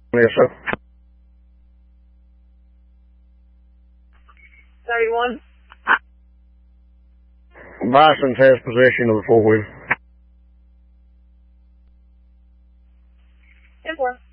Yes, sir. 31. License has possession of the 4-wheel. 10-4.